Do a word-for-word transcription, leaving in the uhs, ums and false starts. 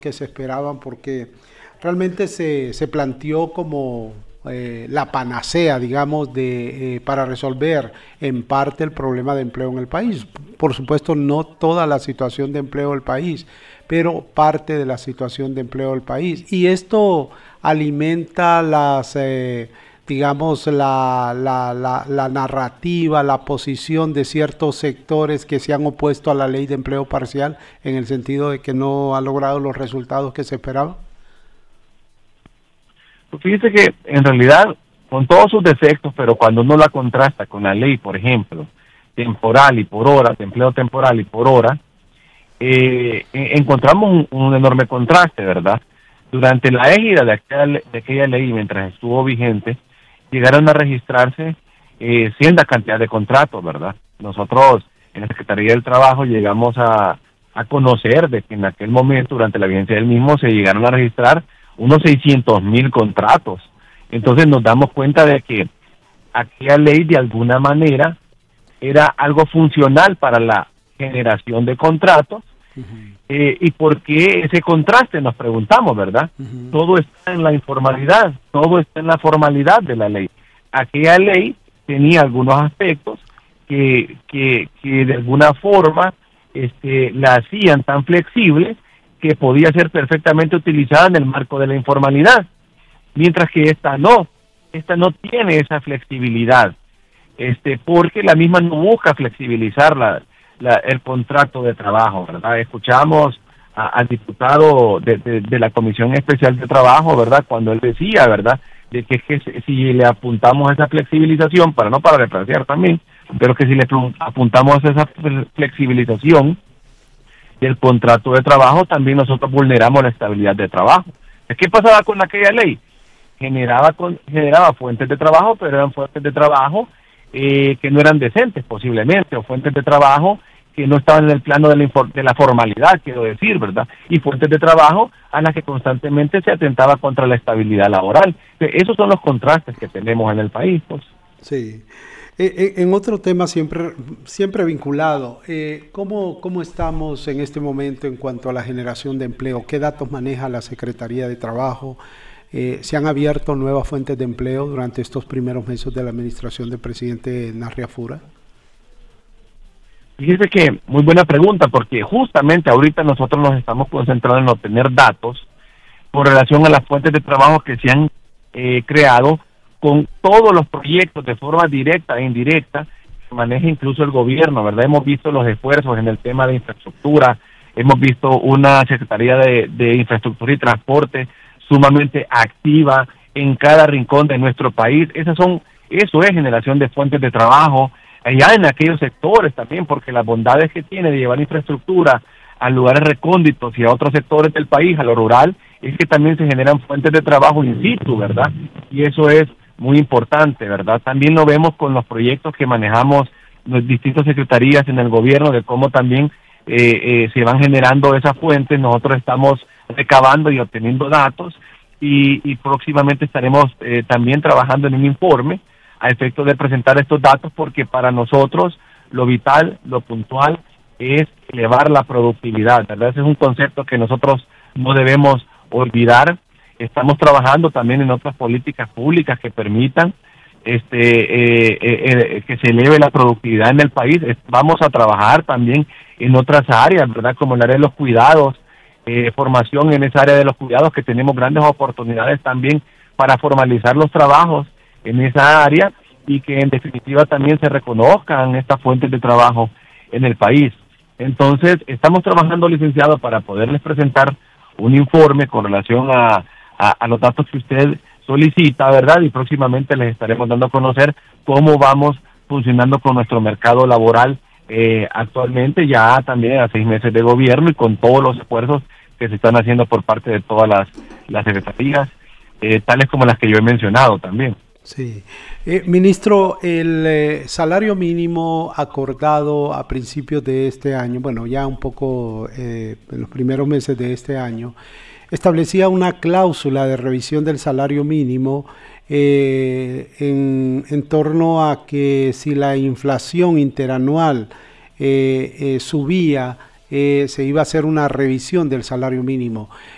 que se esperaban, porque realmente se, se planteó como eh, la panacea, digamos, de, eh, para resolver en parte el problema de empleo en el país. Por supuesto, no toda la situación de empleo del país, pero parte de la situación de empleo del país. Y esto alimenta las... Eh, digamos, la, la, la, la narrativa, la posición de ciertos sectores que se han opuesto a la ley de empleo parcial en el sentido de que no ha logrado los resultados que se esperaban? Pues fíjese que en realidad, con todos sus defectos, pero cuando uno la contrasta con la ley, por ejemplo, temporal y por hora, de empleo temporal y por hora, eh, encontramos un, un enorme contraste, ¿verdad? Durante la égida de aquella, de aquella ley, mientras estuvo vigente, llegaron a registrarse eh, cierta cantidad de contratos, ¿verdad? Nosotros en la Secretaría del Trabajo llegamos a, a conocer de que en aquel momento, durante la vigencia del mismo, se llegaron a registrar unos seiscientos mil contratos. Entonces nos damos cuenta de que aquella ley de alguna manera era algo funcional para la generación de contratos. Uh-huh. eh, y por qué ese contraste, nos preguntamos, ¿verdad? Uh-huh. Todo está en la informalidad, todo está en la formalidad de la ley. Aquella ley tenía algunos aspectos que, que, que de alguna forma este, la hacían tan flexible que podía ser perfectamente utilizada en el marco de la informalidad, mientras que esta no, esta no tiene esa flexibilidad, este, porque la misma no busca flexibilizar la, la, el contrato de trabajo, ¿verdad? Escuchamos a, al diputado de, de, de la Comisión Especial de Trabajo, ¿verdad? Cuando él decía, ¿verdad?, de que, que si le apuntamos a esa flexibilización, para no para retrasar también, pero que si le apuntamos a esa flexibilización del contrato de trabajo, también nosotros vulneramos la estabilidad de trabajo. ¿Qué pasaba con aquella ley? Generaba, con, generaba fuentes de trabajo, pero eran fuentes de trabajo eh, que no eran decentes posiblemente, o fuentes de trabajo que no estaban en el plano de la, de la formalidad, quiero decir, ¿verdad? Y fuentes de trabajo a las que constantemente se atentaba contra la estabilidad laboral. Esos son los contrastes que tenemos en el país, pues. Sí. Eh, en otro tema siempre, siempre vinculado, eh, ¿cómo, ¿cómo estamos en este momento en cuanto a la generación de empleo? ¿Qué datos maneja la Secretaría de Trabajo? Eh, ¿Se han abierto nuevas fuentes de empleo durante estos primeros meses de la administración del presidente Narria Fura? Fíjese que muy buena pregunta, porque justamente ahorita nosotros nos estamos concentrando en obtener datos con relación a las fuentes de trabajo que se han eh, creado con todos los proyectos de forma directa e indirecta que maneja incluso el gobierno, ¿verdad? Hemos visto los esfuerzos en el tema de infraestructura, hemos visto una Secretaría de, de Infraestructura y Transporte sumamente activa en cada rincón de nuestro país. Esas son, eso es generación de fuentes de trabajo, allá en aquellos sectores también, porque las bondades que tiene de llevar infraestructura a lugares recónditos y a otros sectores del país, a lo rural, es que también se generan fuentes de trabajo in situ, ¿verdad? Y eso es muy importante, ¿verdad? También lo vemos con los proyectos que manejamos las distintas secretarías en el gobierno, de cómo también eh, eh, se van generando esas fuentes. Nosotros estamos recabando y obteniendo datos y, y próximamente estaremos eh, también trabajando en un informe a efecto de presentar estos datos, porque para nosotros lo vital, lo puntual, es elevar la productividad, ¿verdad? Ese es un concepto que nosotros no debemos olvidar. Estamos trabajando también en otras políticas públicas que permitan este eh, eh, eh, que se eleve la productividad en el país. Vamos a trabajar también en otras áreas, ¿verdad? Como el área de los cuidados, eh, formación en esa área de los cuidados, que tenemos grandes oportunidades también para formalizar los trabajos en esa área y que en definitiva también se reconozcan estas fuentes de trabajo en el país. Entonces, estamos trabajando, licenciado, para poderles presentar un informe con relación a A, a los datos que usted solicita, ¿verdad? Y próximamente les estaremos dando a conocer cómo vamos funcionando con nuestro mercado laboral eh, actualmente, ya también a seis meses de gobierno y con todos los esfuerzos que se están haciendo por parte de todas las, las secretarías, eh, tales como las que yo he mencionado también. Sí. Eh, ministro, el eh, salario mínimo acordado a principios de este año, bueno, ya un poco eh, en los primeros meses de este año, establecía una cláusula de revisión del salario mínimo eh, en, en torno a que si la inflación interanual eh, eh, subía, eh, se iba a hacer una revisión del salario mínimo.